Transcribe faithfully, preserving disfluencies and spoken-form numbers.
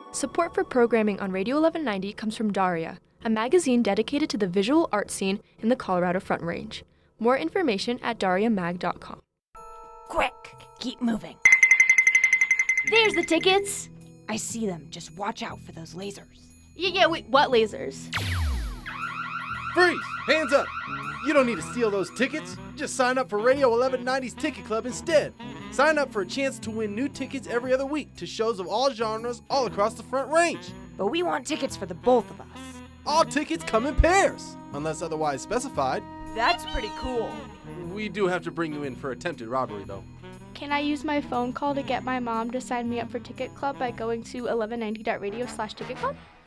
Support for programming on Radio eleven ninety comes from Daria, a magazine dedicated to the visual art scene in the Colorado Front Range. More information at daria mag dot com. Quick, keep moving. There's the tickets. I see them. Just watch out for those lasers. Yeah, yeah, wait, what lasers? Freeze! Hands up! You don't need to steal those tickets. Just sign up for Radio eleven ninety's Ticket Club instead. Sign up for a chance to win new tickets every other week to shows of all genres all across the Front Range. But we want tickets for the both of us. All tickets come in pairs, unless otherwise specified. That's pretty cool. We do have to bring you in for attempted robbery, though. Can I use my phone call to get my mom to sign me up for Ticket Club by going to eleven ninety dot radio slash ticket club?